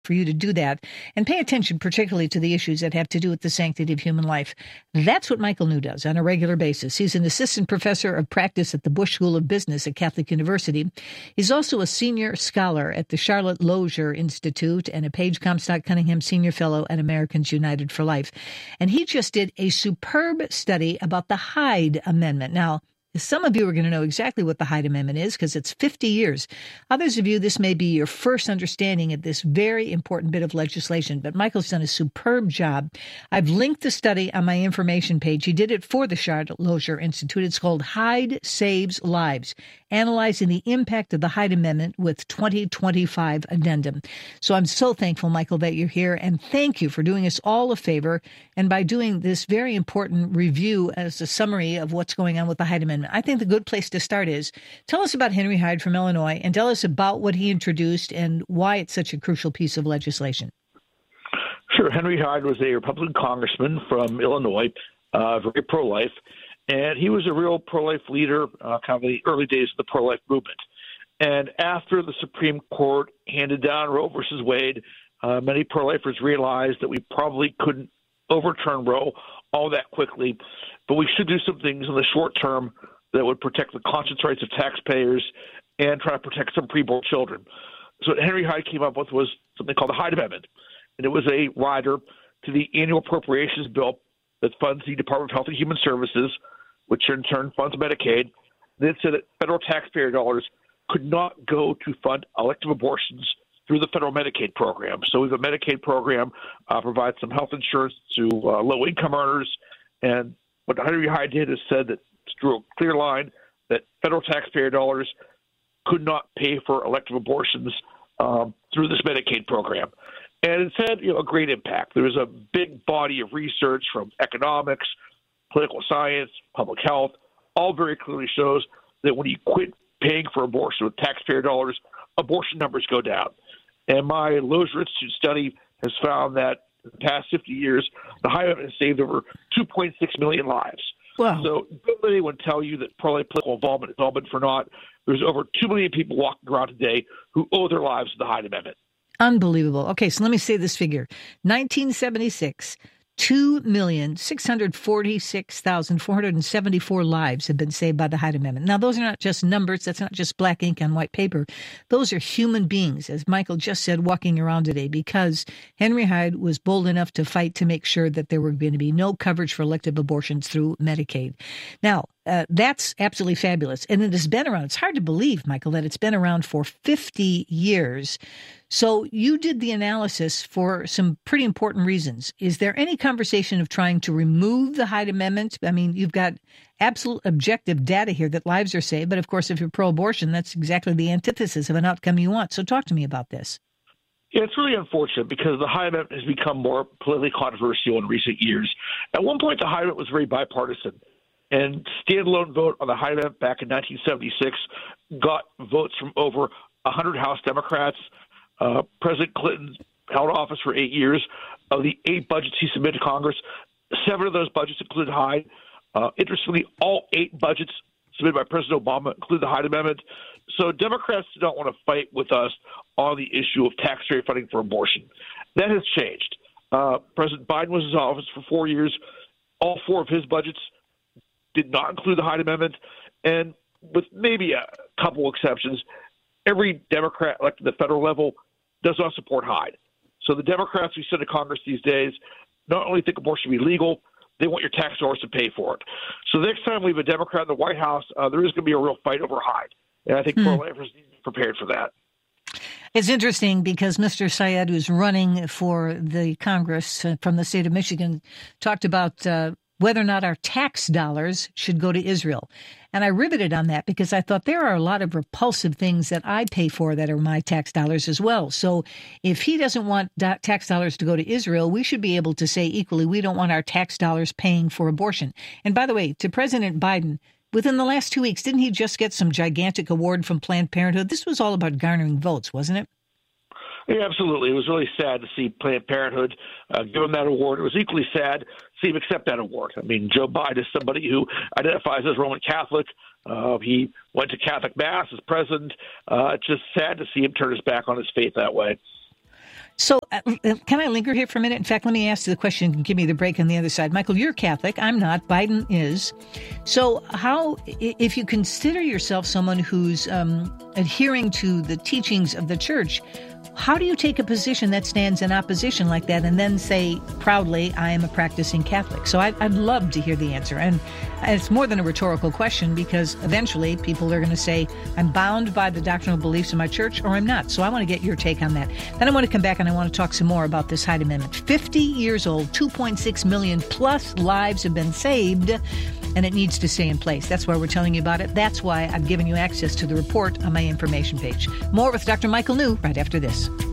for you to do that and pay attention particularly to the issues that have to do with the sanctity of human life. That's what Michael New does on a regular basis. He's an assistant professor of practice at the Bush School of Business at Catholic University. He's also a senior scholar at the Charlotte Lozier Institute and a Page Comstock Cunningham Senior Fellow at Americans United for Life. And he just did a superb study about the Hyde Amendment. Now, some of you are going to know exactly what the Hyde Amendment is because it's 50 years. Others of you, this may be your first understanding of this very important bit of legislation, but Michael's done a superb job. I've linked the study on my information page. He did it for the Charlotte Lozier Institute. It's called Hyde Saves Lives, analyzing the impact of the Hyde Amendment with 2025 addendum. So I'm so thankful, Michael, that you're here, and thank you for doing us all a favor and by doing this very important review as a summary of what's going on with the Hyde Amendment. I think the good place to start is tell us about Henry Hyde from Illinois and tell us about what he introduced and why it's such a crucial piece of legislation. Sure. Henry Hyde was a Republican congressman from Illinois, very pro-life, and he was a real pro-life leader, kind of the early days of the pro-life movement. And after the Supreme Court handed down Roe versus Wade, many pro-lifers realized that we probably couldn't overturn Roe all that quickly, but we should do some things in the short term that would protect the conscience rights of taxpayers and try to protect some preborn children. So what Henry Hyde came up with was something called the Hyde Amendment, and it was a rider to the annual appropriations bill that funds the Department of Health and Human Services, which in turn funds Medicaid. It said that federal taxpayer dollars could not go to fund elective abortions through the federal Medicaid program. So we have a Medicaid program, provides some health insurance to low-income earners, and what Henry Hyde did is said that drew a clear line that federal taxpayer dollars could not pay for elective abortions through this Medicaid program. And it's had a great impact. There was a big body of research from economics, political science, public health, all very clearly shows that when you quit paying for abortion with taxpayer dollars, abortion numbers go down. And my Lozier Institute study has found that in the past 50 years, the Hyde Amendment has saved over 2.6 million lives. Wow. So don't let anyone tell you that pro-life political involvement has all been for naught. There's over 2 million people walking around today who owe their lives to the Hyde Amendment. Unbelievable. Okay, so let me say this figure. 1976, 2,646,474 lives have been saved by the Hyde Amendment. Now, those are not just numbers. That's not just black ink on white paper. Those are human beings, as Michael just said, walking around today because Henry Hyde was bold enough to fight to make sure that there were going to be no coverage for elective abortions through Medicaid. Now, that's absolutely fabulous. And it has been around. It's hard to believe, Michael, that it's been around for 50 years. So you did the analysis for some pretty important reasons. Is there any conversation of trying to remove the Hyde Amendment? I mean, you've got absolute objective data here that lives are saved. But of course, if you're pro-abortion, that's exactly the antithesis of an outcome you want. So talk to me about this. Yeah, it's really unfortunate because the Hyde Amendment has become more politically controversial in recent years. At one point, the Hyde Amendment was very bipartisan. And standalone vote on the Hyde Amendment back in 1976 got votes from over 100 House Democrats. President Clinton held office for 8 years. Of the 8 budgets he submitted to Congress, 7 of those budgets included Hyde. Interestingly, all 8 budgets submitted by President Obama include the Hyde Amendment. So Democrats don't want to fight with us on the issue of taxpayer funding for abortion. That has changed. President Biden was in office for 4 years. All 4 of his budgets did not include the Hyde Amendment. And with maybe a couple exceptions, every Democrat elected at the federal level does not support Hyde. So the Democrats we send to Congress these days not only think abortion should be legal, they want your tax dollars to pay for it. So the next time we have a Democrat in the White House, there is going to be a real fight over Hyde. And I think pro-lifers need to be prepared for that. It's interesting because Mr. Syed, who's running for the Congress from the state of Michigan, talked about whether or not our tax dollars should go to Israel. And I riveted on that because I thought there are a lot of repulsive things that I pay for that are my tax dollars as well. So if he doesn't want tax dollars to go to Israel, we should be able to say equally, we don't want our tax dollars paying for abortion. And by the way, to President Biden, within the last 2 weeks, didn't he just get some gigantic award from Planned Parenthood? This was all about garnering votes, wasn't it? Yeah, absolutely. It was really sad to see Planned Parenthood give him that award. It was equally sad to see him accept that award. I mean, Joe Biden is somebody who identifies as Roman Catholic. He went to Catholic Mass as president. It's just sad to see him turn his back on his faith that way. So can I linger here for a minute? In fact, let me ask you the question and give me the break on the other side. Michael, you're Catholic. I'm not. Biden is. So how, if you consider yourself someone who's adhering to the teachings of the church, how do you take a position that stands in opposition like that and then say proudly, I am a practicing Catholic? So I'd love to hear the answer. And it's more than a rhetorical question, because eventually people are going to say, I'm bound by the doctrinal beliefs of my church or I'm not. So I want to get your take on that. Then I want to come back and I want to talk some more about this Hyde Amendment. 50 years old, 2.6 million plus lives have been saved, and it needs to stay in place. That's why we're telling you about it. That's why I've given you access to the report on my information page. More with Dr. Michael New right after this.